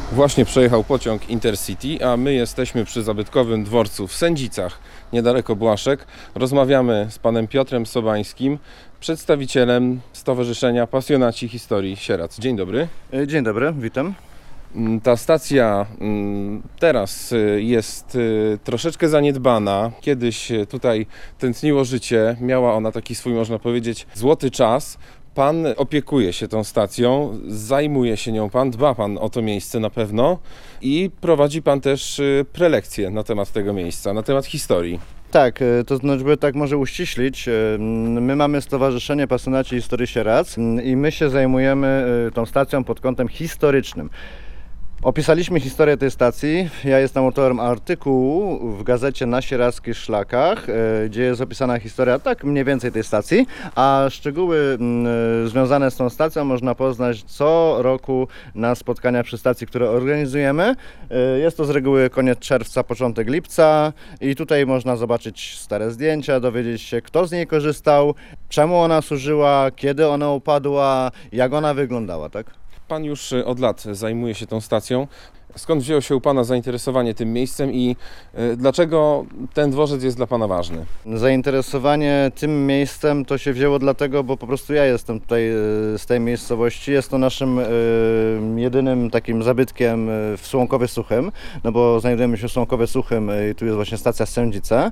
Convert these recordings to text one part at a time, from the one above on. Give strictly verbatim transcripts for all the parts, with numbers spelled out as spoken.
Właśnie przejechał pociąg Intercity, a my jesteśmy przy zabytkowym dworcu w Sędzicach, niedaleko Błaszek. Rozmawiamy z panem Piotrem Sobańskim, przedstawicielem Stowarzyszenia Pasjonaci Historii Sieradz. Dzień dobry. Dzień dobry, witam. Ta stacja teraz jest troszeczkę zaniedbana. Kiedyś tutaj tętniło życie, miała ona taki swój, można powiedzieć, złoty czas. Pan opiekuje się tą stacją, zajmuje się nią pan, dba pan o to miejsce na pewno i prowadzi pan też prelekcje na temat tego miejsca, na temat historii. Tak, to znaczy, by tak może uściślić, my mamy Stowarzyszenie Pasjonaci Historii Sieradz i my się zajmujemy tą stacją pod kątem historycznym. Opisaliśmy historię tej stacji. Ja jestem autorem artykułu w gazecie Na Sieradzkich Szlakach, gdzie jest opisana historia tak mniej więcej tej stacji, a szczegóły związane z tą stacją można poznać co roku na spotkania przy stacji, które organizujemy. Jest to z reguły koniec czerwca, początek lipca i tutaj można zobaczyć stare zdjęcia, dowiedzieć się, kto z niej korzystał, czemu ona służyła, kiedy ona upadła, jak ona wyglądała, tak? Pan już od lat zajmuje się tą stacją. Skąd wzięło się u pana zainteresowanie tym miejscem i dlaczego ten dworzec jest dla pana ważny? Zainteresowanie tym miejscem to się wzięło dlatego, bo po prostu ja jestem tutaj z tej miejscowości. Jest to naszym jedynym takim zabytkiem w Słomkowie Suchym, no bo znajdujemy się w Słomkowie Suchym i tu jest właśnie stacja Sędzice.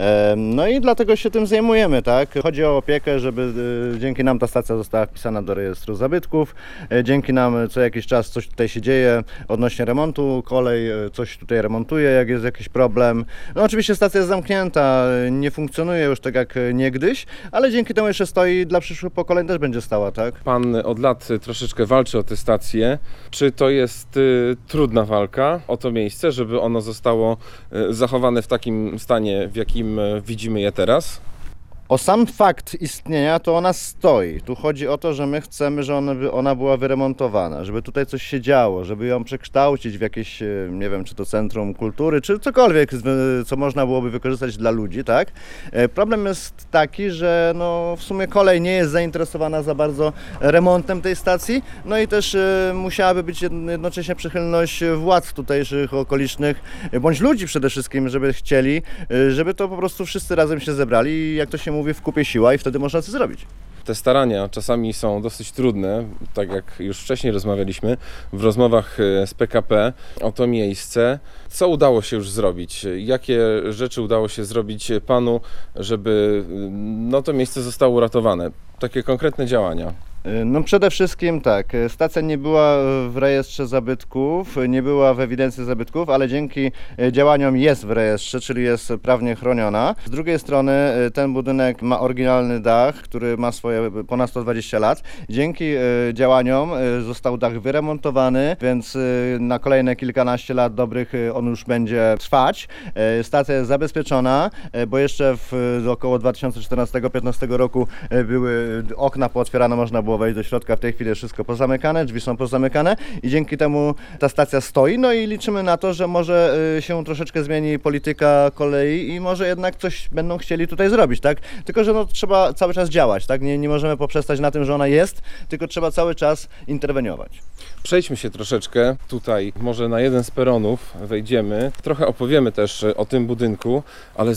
No i dlatego się tym zajmujemy, tak? Chodzi o opiekę, żeby dzięki nam ta stacja została wpisana do rejestru zabytków. Dzięki nam co jakiś czas coś tutaj się dzieje odnośnie remontu. Kolej coś tutaj remontuje, jak jest jakiś problem. No oczywiście stacja jest zamknięta, nie funkcjonuje już tak jak niegdyś, ale dzięki temu jeszcze stoi i dla przyszłych pokoleń też będzie stała, tak? Pan od lat troszeczkę walczy o tę stację. Czy to jest y, trudna walka o to miejsce, żeby ono zostało y, zachowane w takim stanie, w jakim y, widzimy je teraz? O sam fakt istnienia to ona stoi. Tu chodzi o to, że my chcemy, żeby ona, ona była wyremontowana, żeby tutaj coś się działo, żeby ją przekształcić w jakieś, nie wiem, czy to centrum kultury, czy cokolwiek, co można byłoby wykorzystać dla ludzi, tak? Problem jest taki, że no, w sumie kolej nie jest zainteresowana za bardzo remontem tej stacji, no i też musiałaby być jednocześnie przychylność władz tutejszych, okolicznych, bądź ludzi przede wszystkim, żeby chcieli, żeby to po prostu wszyscy razem się zebrali i jak to się mówi, w kupie siła i wtedy można coś zrobić. Te starania czasami są dosyć trudne, tak jak już wcześniej rozmawialiśmy w rozmowach z P K P o to miejsce. Co udało się już zrobić? Jakie rzeczy udało się zrobić panu, żeby no, to miejsce zostało uratowane? Takie konkretne działania. No przede wszystkim tak, stacja nie była w rejestrze zabytków, nie była w ewidencji zabytków, ale dzięki działaniom jest w rejestrze, czyli jest prawnie chroniona. Z drugiej strony ten budynek ma oryginalny dach, który ma swoje ponad sto dwadzieścia lat. Dzięki działaniom został dach wyremontowany, więc na kolejne kilkanaście lat dobrych on już będzie trwać. Stacja jest zabezpieczona, bo jeszcze w około dwa tysiące czternastego do dwa tysiące piętnastego roku były okna pootwierane, można było wejść do środka, w tej chwili jest wszystko pozamykane, drzwi są pozamykane i dzięki temu ta stacja stoi, no i liczymy na to, że może się troszeczkę zmieni polityka kolei i może jednak coś będą chcieli tutaj zrobić, tak? Tylko, że no, trzeba cały czas działać, tak? Nie, nie możemy poprzestać na tym, że ona jest, tylko trzeba cały czas interweniować. Przejdźmy się troszeczkę tutaj, może na jeden z peronów wejdziemy, trochę opowiemy też o tym budynku, ale